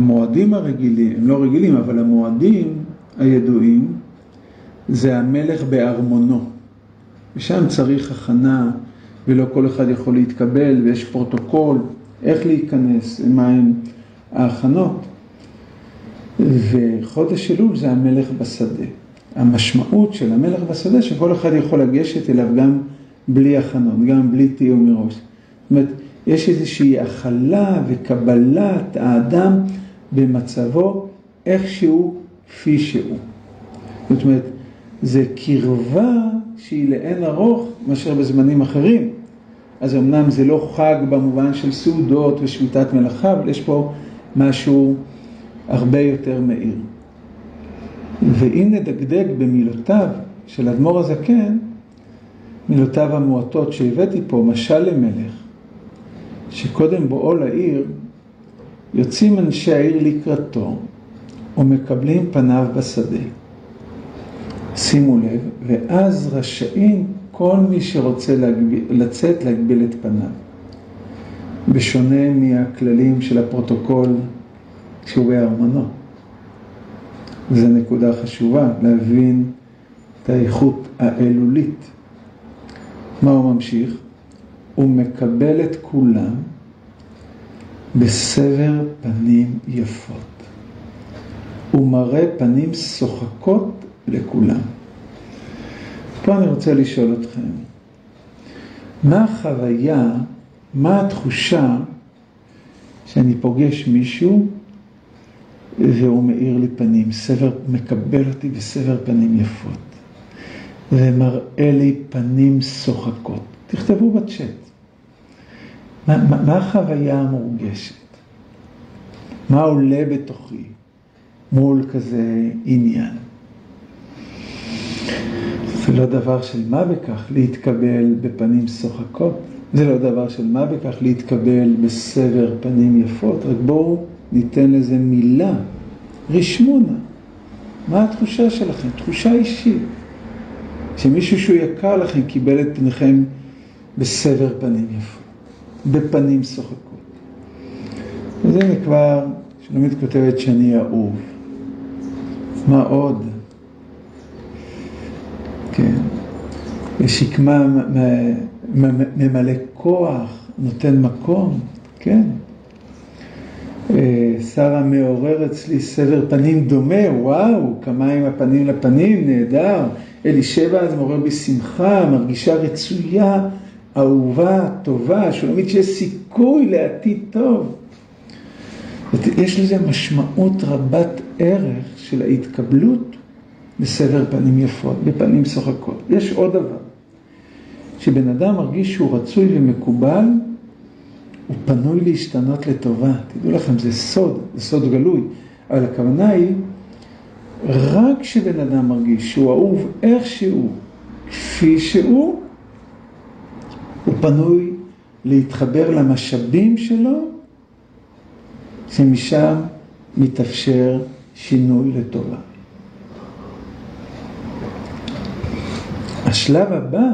המועדים הרגילים, הם לא רגילים, אבל המועדים הידועים, זה המלך בארמונו. ושם צריך הכנה, ולא כל אחד יכול להתקבל, ויש פרוטוקול, איך להיכנס, מה הם ההכנות. וחודש אלול זה המלך בשדה. המשמעות של המלך בשדה, שכל אחד יכול לגשת אליו גם בלי הכנות, גם בלי תיאום מראש. זאת אומרת, יש איזושהי הכלה וקבלת האדם במצבו, איכשהו, כפי שהוא. זאת אומרת, זה קרבה שהיא לאין ארוך מאשר בזמנים אחרים. אז אמנם זה לא חג במובן של סעודות ושביתת מלאכה, אבל יש פה משהו הרבה יותר מאיר. ואם נדקדק במילותיו של אדמו"ר הזקן, מילותיו המועטות שהבאתי פה, משל למלך, שקודם בואו לעיר, יוצאים אנשי העיר לקראתו, ומקבלים פניו בשדה. שימו לב, ואז רשאים כל מי שרוצה לצאת להגביל את פניו. בשונה מהכללים של הפרוטוקול שהוא בארמונו. וזו נקודה חשובה, להבין את האיכות האלולית. מה הוא ממשיך? הוא מקבל את כולם בסבר פנים יפות. הוא מראה פנים שוחקות לכולם. פה אני רוצה לשאול אתכם, מה החוויה, מה התחושה שאני פוגש מישהו והוא מאיר לי פנים, מקבל אותי בסבר פנים יפות, ומראה לי פנים שוחקות. תכתבו בצ'אט. מה החוויה המורגשת? מה עולה בתוכי מול כזה עניין? זה לא דבר של מה בכך להתקבל בפנים שוחקות. זה לא דבר של מה בכך להתקבל בסבר פנים יפות. רק בואו ניתן לזה מילה, רשמונה. מה התחושה שלכם? תחושה אישית. שמישהו שהוא יקר לכם קיבל את פניכם בסבר פנים יפות, בפנים שוחקות. אז הנה כבר, שלומית כותבת שאני אהוב. מה עוד? כן. ושקמה ממלא כוח, נותן מקום, כן. שרה מעורר אצלי סבר פנים דומה, וואו, כמה עם הפנים לפנים, נהדר. אלישבע אז מעורר בשמחה, מרגישה רצויה, אהובה, טובה, שולמית שיש סיכוי לעתיד טוב. יש לזה משמעות רבת ערך של ההתקבלות בסבר פנים יפות, בפנים שוחקות. יש עוד דבר, שבן אדם מרגיש שהוא רצוי ומקובל, הוא פנוי להשתנות לטובה. תדעו לכם, זה סוד גלוי. אבל הכוונה היא, רק שבן אדם מרגיש שהוא אהוב איך שהוא, כפי שהוא, הוא פנוי להתחבר למשאבים שלו, שמשם מתאפשר שינוי לטובה. השלב הבא,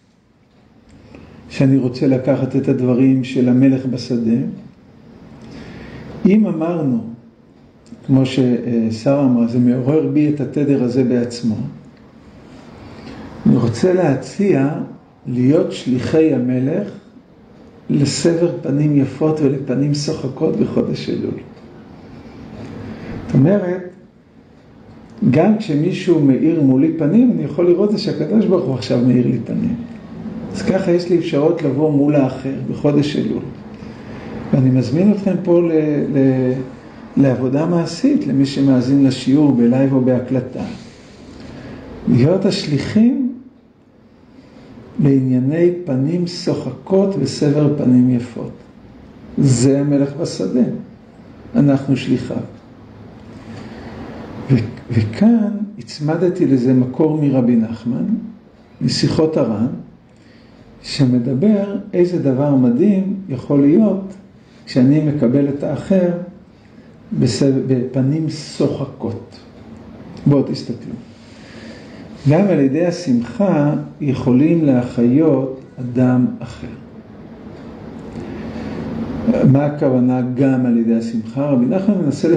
שאני רוצה לקחת את הדברים של המלך בשדה, אם אמרנו, כמו ששרה אמרה, זה מעורר בי את התדר הזה בעצמו, אני רוצה להציע להיות שליחי המלך לסבר פנים יפות ולפנים שוחקות בחודש אלול. זאת אומרת, גם כשמישהו מאיר מולי פנים, אני יכול לראות שהקדוש ברוך הוא עכשיו מאיר לי פנים. אז ככה יש לי אפשרות לבוא מול האחר בחודש אלול. ואני מזמין אתכם פה לעבודה מעשית, למי שמאזין לשיעור בלייב או בהקלטה. להיות השליחים לענייני פנים שוחקות וסבר פנים יפות. זה המלך בשדה. אנחנו שליחיו. וכאן הצמדתי לזה מקור מרבי נחמן, משיחות הר"ן, שמדבר איזה דבר מדהים יכול להיות כשאני מקבל את האחר בפנים שוחקות. בואו תסתכלו. גם על ידי השמחה יכולים להחיות אדם אחר. מה הכוונה גם על ידי השמחה? רבי נחמן מנסה